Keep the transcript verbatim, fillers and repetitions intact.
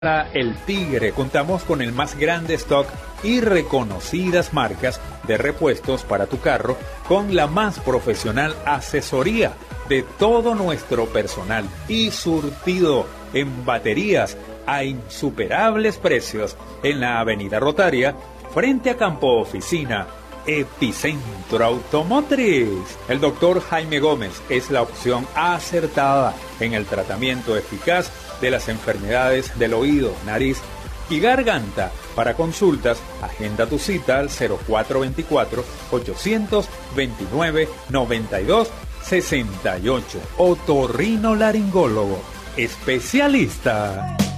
Para El Tigre contamos con el más grande stock y reconocidas marcas de repuestos para tu carro con la más profesional asesoría de todo nuestro personal y surtido en baterías a insuperables precios en la Avenida Rotaria frente a Campo Oficina, Epicentro Automotriz. El doctor Jaime Gómez es la opción acertada en el tratamiento eficaz de las enfermedades del oído, nariz y garganta. Para consultas, agenda tu cita al cero cuatro dos cuatro, ocho dos nueve, nueve dos seis ocho. Otorrinolaringólogo, especialista.